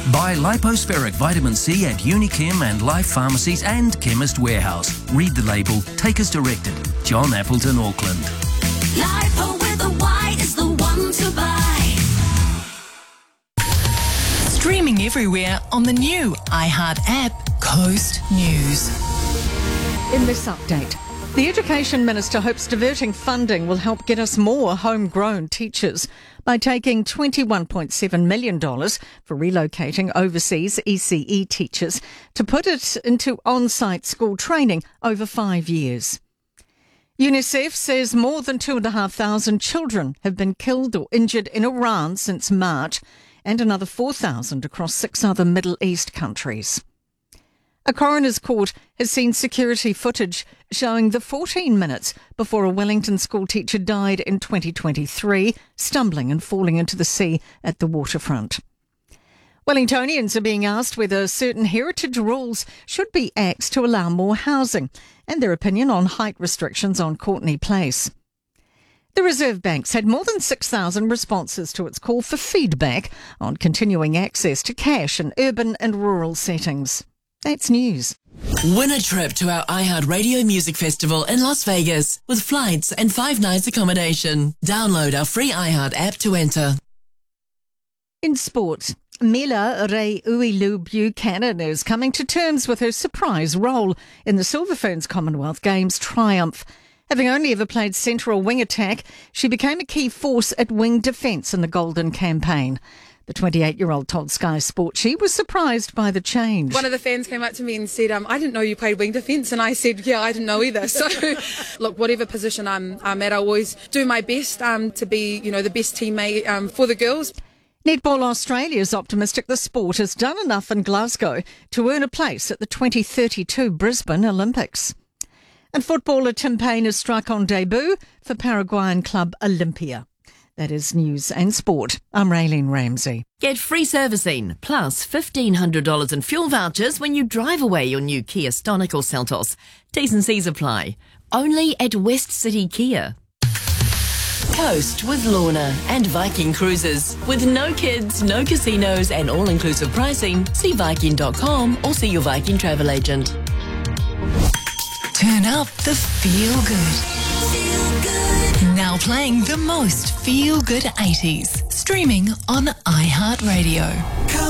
Buy lipospheric vitamin C at Unichem and Life Pharmacies and Chemist Warehouse. Read the label. Take as directed. John Appleton, Auckland. Lipo with a Y is the one to buy. Streaming everywhere on the new iHeart app, Coast News. In this update, the Education Minister hopes diverting funding will help get us more homegrown teachers by taking $21.7 million for relocating overseas ECE teachers to put it into on-site school training over 5 years. UNICEF says more than 2,500 children have been killed or injured in Iran since March, and another 4,000 across 6 other Middle East countries. A coroner's court has seen security footage showing the 14 minutes before a Wellington schoolteacher died in 2023, stumbling and falling into the sea at the waterfront. Wellingtonians are being asked whether certain heritage rules should be axed to allow more housing, and their opinion on height restrictions on Courtenay Place. The Reserve Bank's had more than 6,000 responses to its call for feedback on continuing access to cash in urban and rural settings. That's news. Win a trip to our iHeart Radio Music Festival in Las Vegas with flights and 5 nights accommodation. Download our free iHeart app to enter. In sport, Mila Ray Uilu Buchanan is coming to terms with her surprise role in the Silver Ferns Commonwealth Games triumph. Having only ever played centre or wing attack, she became a key force at wing defence in the Golden Campaign. The 28-year-old told Sky Sport she was surprised by the change. One of the fans came up to me and said, I didn't know you played wing defence. And I said, yeah, I didn't know either. So, look, whatever position I'm at, I always do my best to be, the best teammate for the girls. Netball Australia is optimistic the sport has done enough in Glasgow to earn a place at the 2032 Brisbane Olympics. And footballer Tim Payne has struck on debut for Paraguayan club Olympia. That is news and sport. I'm Raylene Ramsey. Get free servicing plus $1,500 in fuel vouchers when you drive away your new Kia Stonic or Seltos. T's and C's apply. Only at West City Kia. Coast with Lorna and Viking Cruises. With no kids, no casinos and all-inclusive pricing, see Viking.com or see your Viking travel agent. Turn up the feel good. Feel good. Now playing the most feel good 80s. Streaming on iHeartRadio.